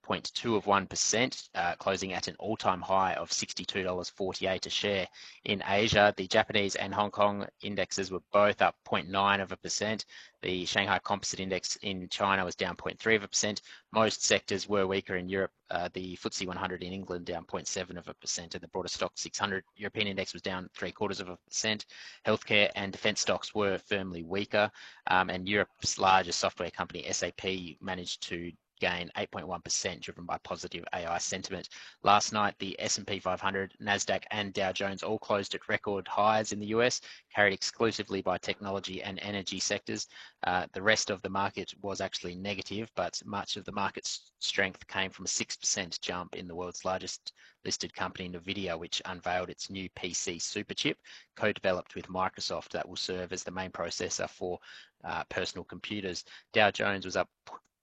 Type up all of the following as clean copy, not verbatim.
0.2%, closing at an all-time high of $62.48 a share. In Asia, the Japanese and Hong Kong indexes were both up 0.9%. The Shanghai Composite Index in China was down 0.3%. Most sectors were weaker in Europe. The FTSE 100 in England down 0.7%, and the broader stock 600 European index was down 0.75%. Healthcare and defence stocks were firmly weaker, and Europe's largest software company, SAP, managed to gain 8.1%, driven by positive AI sentiment. Last night, the S&P 500, NASDAQ, and Dow Jones all closed at record highs in the US, carried exclusively by technology and energy sectors. The rest of the market was actually negative, but much of the market's strength came from a 6% jump in the world's largest listed company, NVIDIA, which unveiled its new PC superchip, co-developed with Microsoft, that will serve as the main processor for personal computers. Dow Jones was up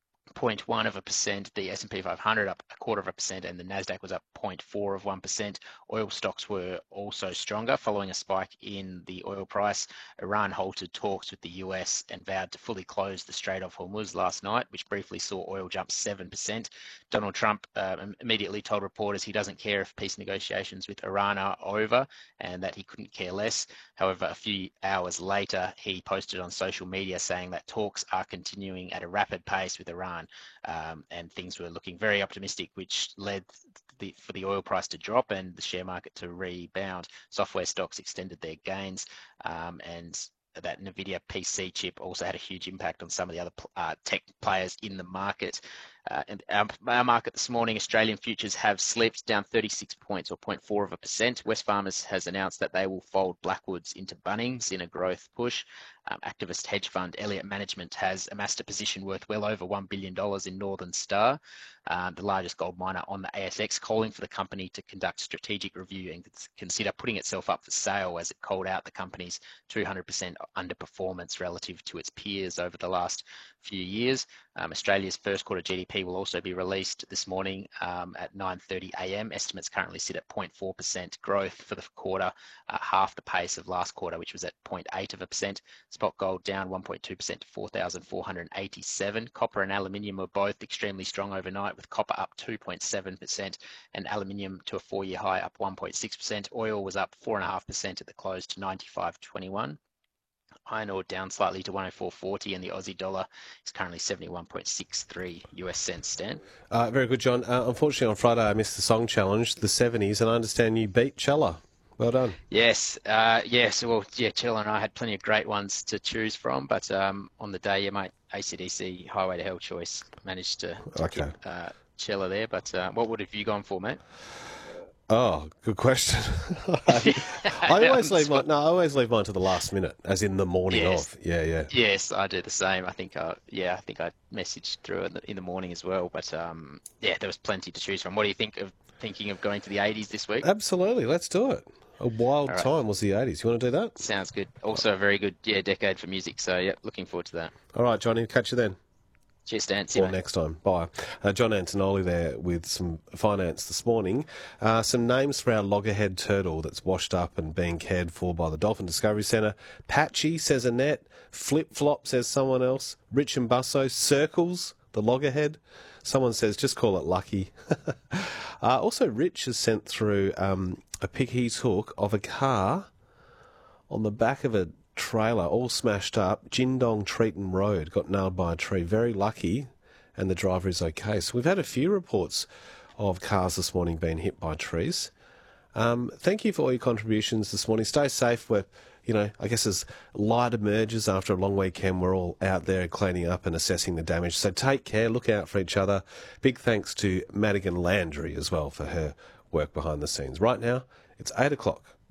0.1%, the S&P 500 up 0.25%, and the Nasdaq was up 0.4%. Oil stocks were also stronger following a spike in the oil price. Iran halted talks with the US and vowed to fully close the Strait of Hormuz last night, which briefly saw oil jump 7%. Donald Trump immediately told reporters he doesn't care if peace negotiations with Iran are over and that he couldn't care less. However, a few hours later, he posted on social media saying that talks are continuing at a rapid pace with Iran, and things were looking very optimistic, which led for the oil price to drop and the share market to rebound. Software stocks extended their gains, and that NVIDIA PC chip also had a huge impact on some of the other tech players in the market. And our market this morning, Australian futures have slipped down 36 points or 0.4%. Wesfarmers has announced that they will fold Blackwoods into Bunnings in a growth push. Activist hedge fund Elliott Management has amassed a position worth well over $1 billion in Northern Star, the largest gold miner on the ASX, calling for the company to conduct strategic review and consider putting itself up for sale, as it called out the company's 200% underperformance relative to its peers over the last few years. Australia's first quarter GDP will also be released this morning at 9:30 a.m. Estimates currently sit at 0.4% growth for the quarter, half the pace of last quarter, which was at 0.8%. Spot gold down 1.2% to 4,487. Copper and aluminium were both extremely strong overnight, with copper up 2.7% and aluminium to a 4-year high up 1.6%. Oil was up 4.5% at the close to 95.21. Iron ore down slightly to 104.40, and the Aussie dollar is currently 71.63 US cents. Stan? Very good, John. Unfortunately, on Friday, I missed the song challenge, the 70s, and I understand you beat Chella. Well done. Yes. Chella and I had plenty of great ones to choose from, but on the day, mate, AC/DC, Highway to Hell choice managed to keep Chella there. But what have you gone for, mate? Oh, good question. I always leave mine to the last minute, as in the morning of. Yeah. Yes, I do the same. I think I messaged through it in the morning as well. But there was plenty to choose from. What do you thinking of going to the 80s this week? Absolutely, let's do it. A wild time was the 80s. You want to do that? Sounds good. Also a very good decade for music. So looking forward to that. All right, Johnny, catch you then. Cheers, Dan. See you next time. Bye. John Antonelli there with some finance this morning. Some names for our loggerhead turtle that's washed up and being cared for by the Dolphin Discovery Centre. Patchy, says Annette. Flip-flop, says someone else. Rich and Busso. Circles, the loggerhead. Someone says, just call it Lucky. Also, Rich has sent through a Pickeys hook of a car on the back of a trailer, all smashed up. Jindong Treaton Road, got nailed by a tree. Very lucky, and the driver is okay. So we've had a few reports of cars this morning being hit by trees. Thank you for all your contributions this morning. Stay safe. I guess as light emerges after a long weekend, we're all out there cleaning up and assessing the damage. So take care, look out for each other. Big thanks to Madigan Landry as well for her work behind the scenes. Right now, it's 8 o'clock.